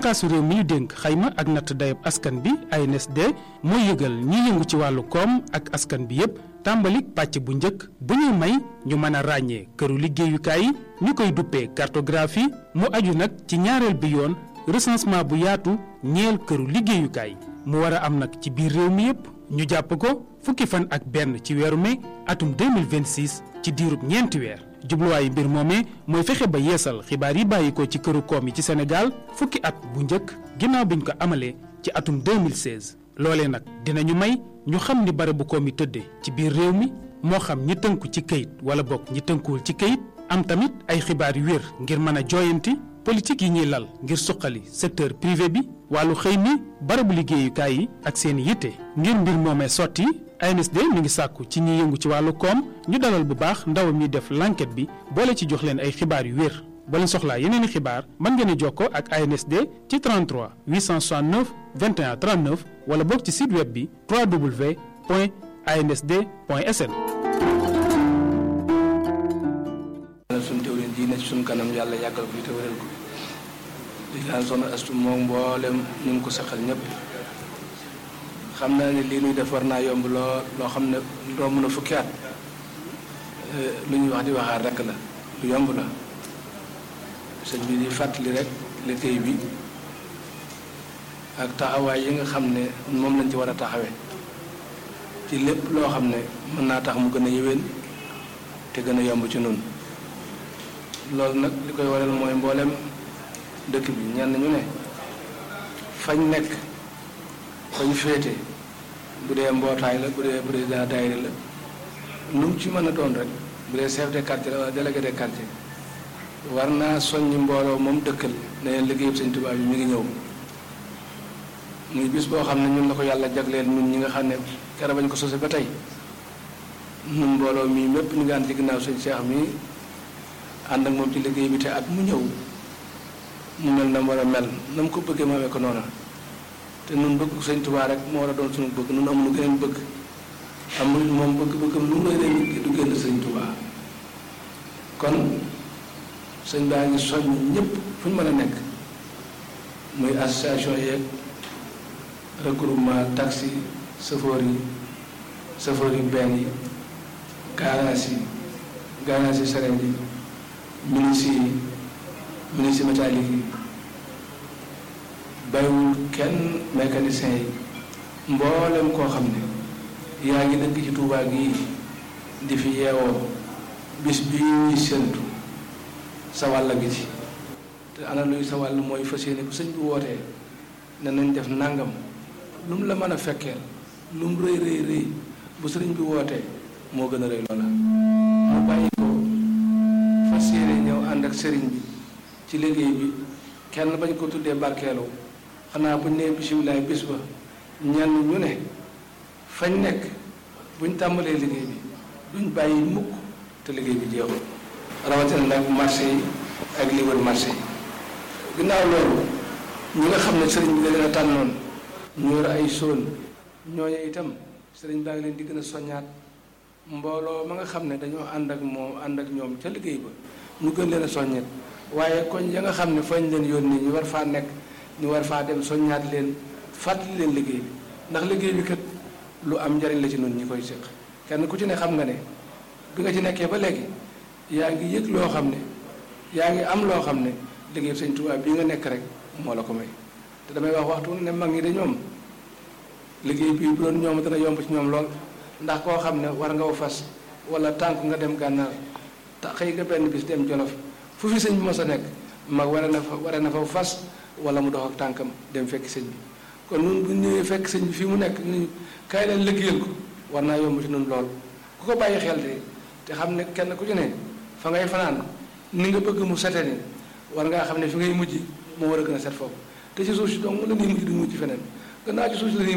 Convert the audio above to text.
bànqaasu réew mi ñu dénk xayma ak natt dayab askan bi ANSD mooy yëgal ñi yëngu ci wàllu koom ak askan bi yépp tàmbalik pàcc bu njëkk bu ñuy may ñu mën a ràññee këru liggéeyukaay yi ñu koy duppee cartographie mu aju nag ci ñaareel bi yoon recensement bu yaatu ñeel këru liggéeyukaay mu war a am nag ci biir réew mi yépp ñu jàpp ko fukki fan ak benn ci weeru mai atum 2026 ci diirub ñeenti weer jubluwaayu mbir moomee mooy fexe ba yeesal xibaar yi bàyyi ko ci këru koom yi ci Sénégal fukki at bu njëkk ginnaaw biñ ko amalee ci atum 2016 loolee nag dinañu may ñu xam ni barabu koom yi tëddee ci biir réew mi moo xam ñi tënku ci këyit wala bokk ñi tënkuwul ci këyit am tamit ay xibaar yu wér ngir mën a jooyanti politique yi ñuy lal ngir suqali secteur privé bi wàllu xëy mi barabu liggéeyukaay yi ak seen yitte ngir mbir moomee sotti ANSD mi ngi sàkku ci ñi yëngu ci wàllu koom ñu dalal bu baax ndawam ñi def l'enquête bi boole ci jox leen ay xibaar yu wér boo leen soxlaa yeneen i xibaar mën ngeen a jokkoo ak ANSD ci 33 869 21 39 wala boog ci site web bi www.ansd.sn. suñu teewlin ji ne ci suñu kanam yàlla yàggal ko fi te wéral ko di ñaan Soxna Astu moom mboolem ñu ngi ko saxal ñëpp xam naa ne lii nuy def war naa yomb loo xam ne romb na fukki at lu ñuy wax di waxaat rek la lu yomb la sëñ bi di fàttali rek liggéey bi ak taxawaay yi nga xam ne moom lañ ci war a taxawee ci lépp loo xam ne mën naa tax mu gën a yéwén te gën a yomb ci nun loolu nag li koy waral mooy mboolem dëkk bi ñenn ñu ne fañ nekk fañ féete bu dee mbootaay la bu dee président daayira la nu mu ci mën a doon rek bu dee chef de quartier la wala délégué de quartier war naa soññi mbooloo moom dëkkal ne leen liggéeyub Sëñ Tuubaa bi mi ngi ñëw muy bis boo xam ne ñun la ko yàlla jagleel ñun ñi nga xam ne kera bañ ko sose ba tey ñun mbooloo mii mépp ñu ngi ànd ci ginnaaw Sëñ Cheikh mi ànd ak moom ci liggéey bi te at mu ñëw mu mel na mu war a mel na mu ko bëggee moomee ko noona te nun bëgg Sëñ Tuubaa rek moo war a doon suñu bëgg nun amuñu geneen bëgg amul moom bëgg-bëggam lu may leen du génn Sëñ Tuubaa kon sëñ baa ngi soññ ñëpp fu ñu mën a nekk muy association yeeg regroupement taxi chauffeur yi benn yi garage yi sareet yi ministre métallique yi bàyyiwul kenn mécanicien yi mboolem koo xam ne yaa ngi dëkk ci Tuubaa gi di fi yeewoo bis bii ñuy séntu sa wàll gi ci te ana luy sa wàll mooy fas yéene bu sëñ bi wootee ne nañ def nangam lu mu la mën a fekkeel lu mu rëy bu sëriñ bi wootee moo gën a rëy loola mu bàyyi ko fas yéene ñëw ànd ak sëriñ bi ci liggéey bi kenn bañ ko tuddee barkeelu xanaa buñ nee bisimilah bis ba ñenn ñu ne fañ nekk buñ tàmbalee liggéey bi duñ bàyyi mukk te liggéey bi jeexul rawatina nag marché yi ak li wër marché yi ginnaaw loolu ñi nga xam ne sëriñ bi da leen a tànnoon ñu yor ay soon ñooñu itam sëriñ baa ngi leen di gën a soññaat mbooloo ma nga xam ne dañoo ànd ak ñoom ca liggéey ba ñu gën leen a soññeet waaye koñ ya nga xam ne fañ leen yónni ñu war faa nekk ñu war faa dem soññaat leen fàttali leen liggéey bi ndax liggéey bi kat lu am njariñ la ci noonu ñi koy séq kenn ku ci ne xam nga ne bi nga ci nekkee ba léegi yaa ngi yëg loo xam ne yaa ngi am loo xam ne liggéey Sëñ Tuubaa bii nga nekk rek moo la ko may te damay wax waxtu ne mag ñi de ñoom liggéey bii bu doon ñoom dana yomb ci ñoom lool ndax koo xam ne war nga fas wala tànk nga dem gànnaar te xëy nga benn bis dem Jolof fu fi sëñ bi mos a nekk mag ware na fa fas wala mu dox ak tànkam dem fekk sëñ bi kon nun bu ñëwee fekk sëñ bi fii mu nekk ñu kaay leen liggéeyal ko war naa yomb ci nun lool ku ko bàyyi xel de te xam ne kenn ku ci ne fa ngay fanaan ni nga bëgg mu sete ni war ngaa xam ne fi ngay mujj moo war a gën a set foofu te ci suuf si donc mu la ñuy mujj du mujj feneen gannaaw ci suuf si la